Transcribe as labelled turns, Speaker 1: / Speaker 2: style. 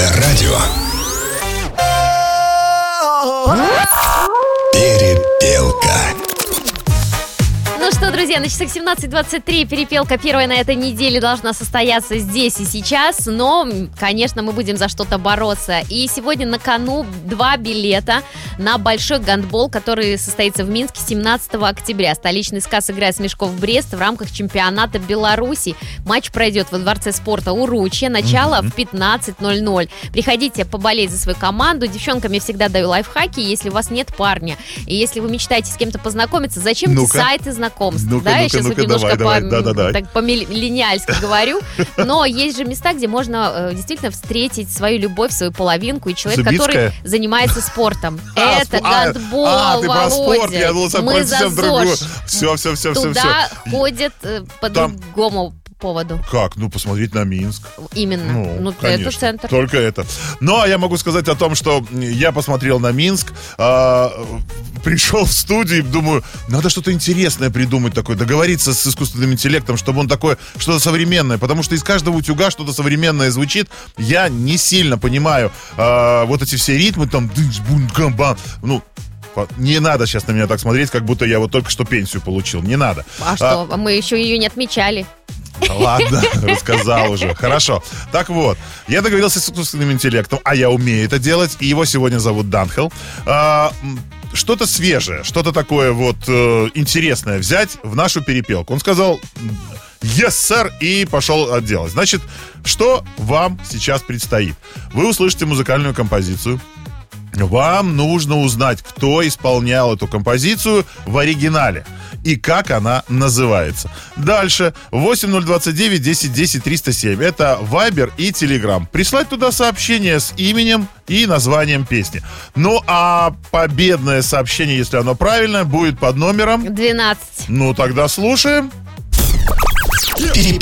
Speaker 1: Первое радио. Перепелка.
Speaker 2: Ну что, друзья, на часах 17:23 перепелка первая на этой неделе должна состояться здесь и сейчас. Но, конечно, мы будем за что-то бороться. И сегодня на кону 2 билета на большой гандбол, который состоится в Минске 17 октября. Столичный СКА сыграет с Мешков Брест в рамках чемпионата Беларуси. Матч пройдет во Дворце спорта Уручье. Начало в 15:00. Приходите поболеть за свою команду. Девчонкам я всегда даю лайфхаки, если у вас нет парня. И если вы мечтаете с кем-то познакомиться, зачем эти сайты знакомств? Я сейчас вот немножко по-миллениальски говорю. Но есть же места, где можно действительно встретить свою любовь, свою половинку. И человек, который занимается спортом. Это гандбол,
Speaker 3: ты про спорт, я думал,
Speaker 2: мы за
Speaker 3: другую.
Speaker 2: ЗОЖ.
Speaker 3: Все.
Speaker 2: Туда ходят по другому поводу.
Speaker 3: Как? Ну, посмотреть на Минск.
Speaker 2: Именно. Ну,
Speaker 3: конечно,
Speaker 2: это центр.
Speaker 3: Только это. Ну, а я могу сказать о том, что я посмотрел на Минск, пришел в студию, думаю, надо что-то интересное придумать такое, договориться с искусственным интеллектом, чтобы он такое, что-то современное, потому что из каждого утюга что-то современное звучит. Я не сильно понимаю вот эти все ритмы, там, ну, не надо сейчас на меня так смотреть, как будто я вот только что пенсию получил. Не надо.
Speaker 2: А что? Мы еще ее не отмечали.
Speaker 3: Ладно, рассказал уже. Хорошо. Так вот, я договорился с искусственным интеллектом, а я умею это делать, и его сегодня зовут Данхел. Что-то свежее, что-то такое вот интересное взять в нашу перепелку. Он сказал «Yes, sir», и пошел делать. Значит, что вам сейчас предстоит? Вы услышите музыкальную композицию. Вам нужно узнать, кто исполнял эту композицию в оригинале и как она называется. Дальше 8029 10 10 307. Это Viber и Telegram. Прислать туда сообщение с именем и названием песни. Ну, а победное сообщение, если оно правильное, будет под номером
Speaker 2: 12.
Speaker 3: Ну, тогда слушаем.